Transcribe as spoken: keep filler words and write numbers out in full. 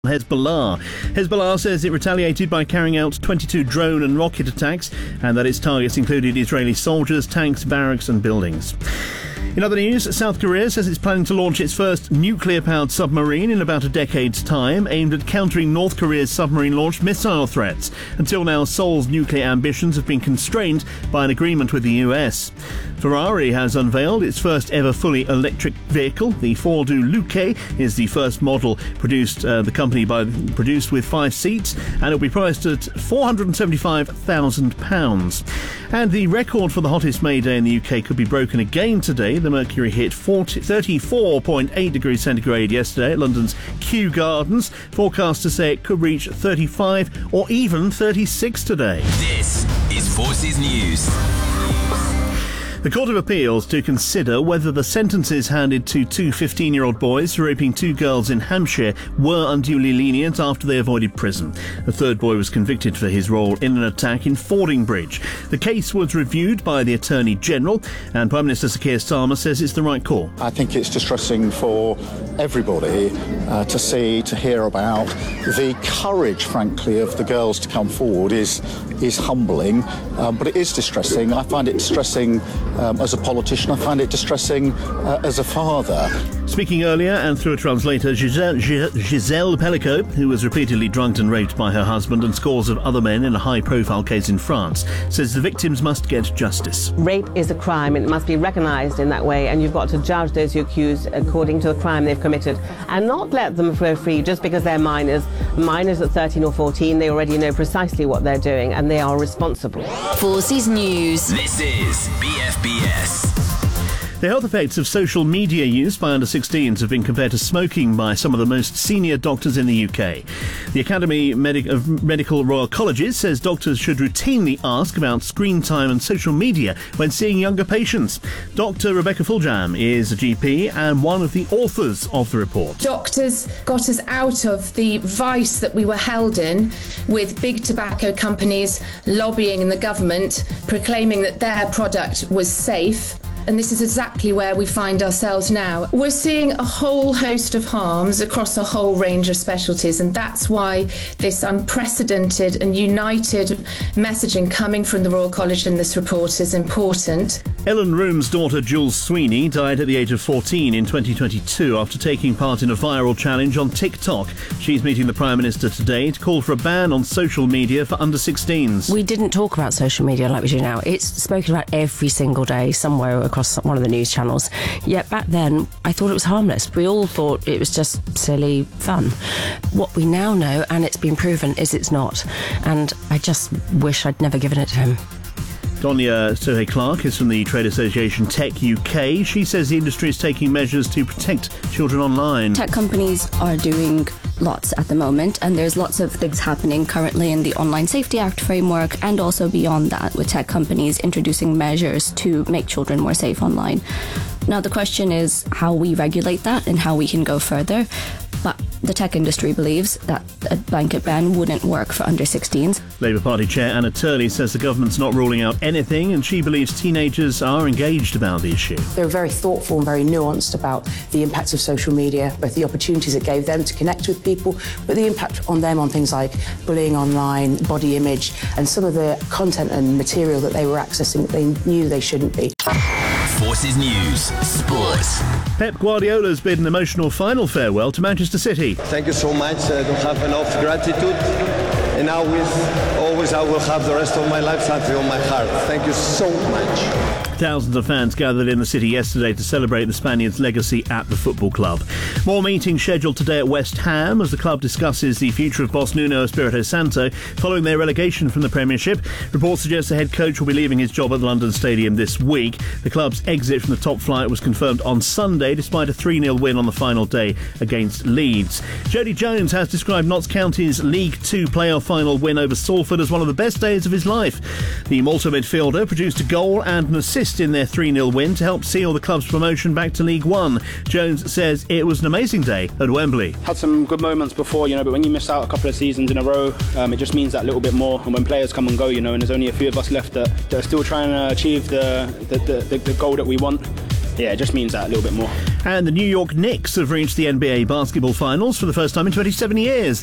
Hezbollah. Hezbollah says it retaliated by carrying out twenty-two drone and rocket attacks and that its targets included Israeli soldiers, tanks, barracks and buildings. In other news, South Korea says it's planning to launch its first nuclear-powered submarine in about a decade's time, aimed at countering North Korea's submarine-launched missile threats. Until now, Seoul's nuclear ambitions have been constrained by an agreement with the U S. Ferrari has unveiled its first-ever fully electric vehicle. The Ford-U Luce is the first model produced, uh, the company by produced with five seats, and it'll be priced at four hundred seventy-five thousand pounds. And the record for the hottest May Day in the U K could be broken again today. The mercury hit thirty-four point eight degrees centigrade yesterday at London's Kew Gardens. Forecasters say it could reach thirty-five or even thirty-six today. This is Forces News. The Court of Appeals to consider whether the sentences handed to two fifteen-year-old boys for raping two girls in Hampshire were unduly lenient after they avoided prison. The third boy was convicted for his role in an attack in Fordingbridge. The case was reviewed by the Attorney General, and Prime Minister Sir Keir Starmer says it's the right call. I think it's distressing for everybody uh, to see, to hear about. The courage, frankly, of the girls to come forward is, is humbling, um, but it is distressing. I find it distressing Um, as a politician. I find it distressing uh, as a father. Speaking earlier and through a translator, Giselle, Giselle Pellico, who was repeatedly drugged and raped by her husband and scores of other men in a high-profile case in France, says the victims must get justice. Rape is a crime and it must be recognised in that way, and you've got to judge those you accuse according to the crime they've committed and not let them go free just because they're minors. Minors at thirteen or fourteen, they already know precisely what they're doing and they are responsible. Forces News. This is B F B S. The health effects of social media use by under sixteens have been compared to smoking by some of the most senior doctors in the U K. The Academy Medi- of Medical Royal Colleges says doctors should routinely ask about screen time and social media when seeing younger patients. Doctor Rebecca Fuljam is a G P and one of the authors of the report. Doctors got us out of the vice that we were held in with big tobacco companies lobbying in the government, proclaiming that their product was safe. And this is exactly where we find ourselves now. We're seeing a whole host of harms across a whole range of specialties, and that's why this unprecedented and united messaging coming from the Royal College in this report is important. Ellen Room's daughter Jules Sweeney died at the age of fourteen in twenty twenty-two after taking part in a viral challenge on TikTok. She's meeting the Prime Minister today to call for a ban on social media for under sixteens. We didn't talk about social media like we do now. It's spoken about every single day somewhere across one of the news channels. Yet back then, I thought it was harmless. We all thought it was just silly fun. What we now know, and it's been proven, is it's not. And I just wish I'd never given it to him. Donia Sohei-Clarke is from the trade association Tech U K. She says the industry is taking measures to protect children online. Tech companies are doing lots at the moment, and there's lots of things happening currently in the Online Safety Act framework and also beyond that, with tech companies introducing measures to make children more safe online. Now the question is how we regulate that and how we can go further. But the tech industry believes that a blanket ban wouldn't work for under sixteens. Labour Party Chair Anna Turley says the government's not ruling out anything, and she believes teenagers are engaged about the issue. They were very thoughtful and very nuanced about the impacts of social media, both the opportunities it gave them to connect with people, but the impact on them on things like bullying online, body image, and some of the content and material that they were accessing that they knew they shouldn't be. Forces News. Sports. Pep Guardiola's bid an emotional final farewell to Manchester City. Thank you so much. I don't have enough gratitude. And now with always I will have the rest of my life something on my heart. Thank you so much. Thousands of fans gathered in the city yesterday to celebrate the Spaniard's legacy at the football club. More meetings scheduled today at West Ham as the club discusses the future of boss Nuno Espirito Santo following their relegation from the Premiership. Reports suggest the head coach will be leaving his job at the London Stadium this week. The club's exit from the top flight was confirmed on Sunday despite a three nil win on the final day against Leeds. Jody Jones has described Notts County's League Two playoff final win over Salford as one of the best days of his life. The Malta midfielder produced a goal and an assist in their three nil win to help seal the club's promotion back to League One. Jones says it was an amazing day at Wembley. Had some good moments before, you know, but when you miss out a couple of seasons in a row, um, it just means that little bit more. And when players come and go, you know, and there's only a few of us left that, that are still trying to achieve the the, the, the the goal that we want, yeah, it just means that a little bit more. And the New York Knicks have reached the N B A basketball finals for the first time in twenty-seven years.